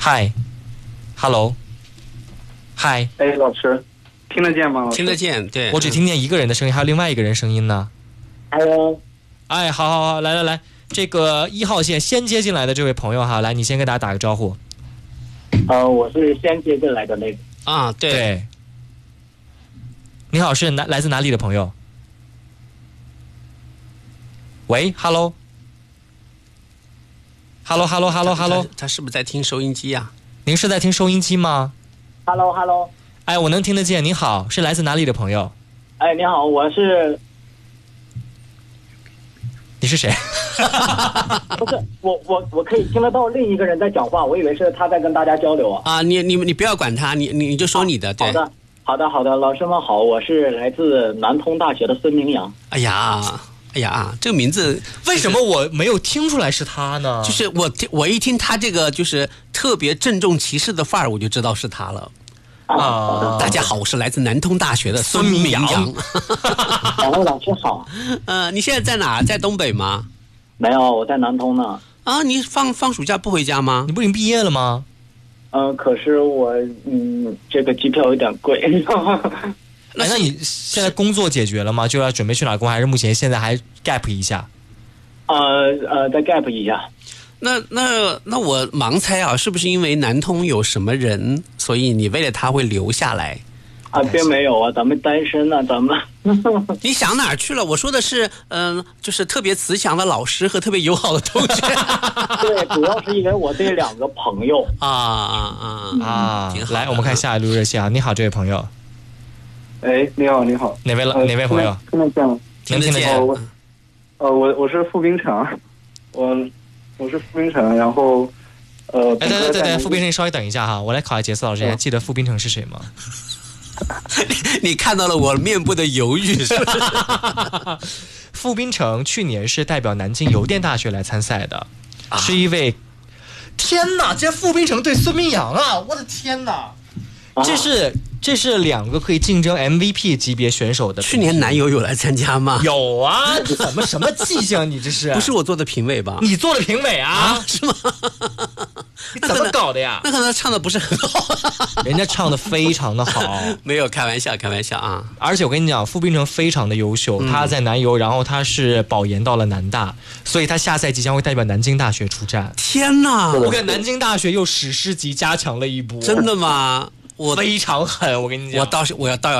嗨 ，Hello， 嗨， 哎，老师，听得见吗？老师听得见，对。 我只听见一个人的声音，还有另外一个人声音呢。 Hello， 哎，好，来，这个1号线先接进来的这位朋友哈，来，你先跟大家打个招呼。 我是先接进来的那个。 啊，对。 你好，是来自哪里的朋友？喂 ，Hello。 他是不是在听收音机呀？ 您是在听收音机吗 Hello， 哎，我能听得见。您好，是来自哪里的朋友？ 哎，你好，我是。 你是谁？ 不是我可以听得到另一个人在讲话，我以为是他在跟大家交流啊。 啊，你不要管他，你就说你的。对。 好的，老师们好，我是来自南通大学的孙明阳。 哎呀，这个名字为什么我没有听出来是他呢？ 就是我一听他这个就是特别郑重其事的范儿，我就知道是他了。大家好，我是来自南通大学的孙明阳。 两位老师好。 你现在在哪？在东北吗？ 没有，我在南通呢。 啊，你放暑假不回家吗？ 你不已经毕业了吗？ 可是我这个机票有点贵。 那你现在工作解决了吗？就要准备去哪工，还是目前现在还 gap 一下？ 再 gap 一下。 那我盲猜啊，是不是因为南通有什么人，所以你为了他会留下来？ 啊，并没有啊，咱们单身呢，咱们。 你想哪儿去了？我说的是，就是特别慈祥的老师和特别友好的同学。 对，主要是因为我这两个朋友。 挺好。 来，我们看下一路热线啊！你好，这位朋友。 哎，你好， 哪位朋友？ 听得见吗？ 能听得见。 我是傅冰城，我是傅冰城，然后对，傅冰城，你稍微等一下哈，我来考下杰斯老师，还记得傅冰城是谁吗？ 你看到了我面部的犹豫是不是？ 傅冰城去年是代表南京邮电大学来参赛的，是一位。天哪，这傅冰城对孙明阳啊！我的天哪，这是两个可以竞争 MVP 级别选手的。 去年男友有来参加吗？ 有啊，怎么什么记性？你这是不是我做的评委吧？ 你做的评委啊？ 是吗？ 你怎么搞的呀？ 那可能唱的不是很好。 人家唱的非常的好。 没有开玩笑啊！ 而且我跟你讲，傅冰城非常的优秀，他在南邮，然后他是保研到了南大，所以他下赛季将会代表南京大学出战。 天哪！ 我跟南京大学又史诗级加强了一波。 真的吗？ 非常狠，我跟你讲， 我要